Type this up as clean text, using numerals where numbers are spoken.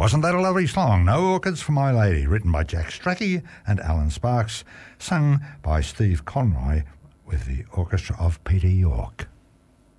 wasn't that a lovely song? No Orchids for My Lady, written by Jack Strachey and Alan Sparks, sung by Steve Conroy with the orchestra of Peter York.